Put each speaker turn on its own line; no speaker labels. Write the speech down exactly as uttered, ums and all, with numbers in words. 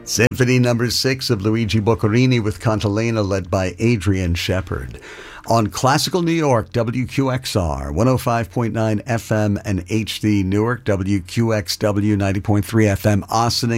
Symphony number six of Luigi Boccherini with Cantilena, led by Adrian Shepard. On Classical New York, W Q X R, one oh five point nine F M and H D Newark, W Q X W ninety point three F M, Ossining.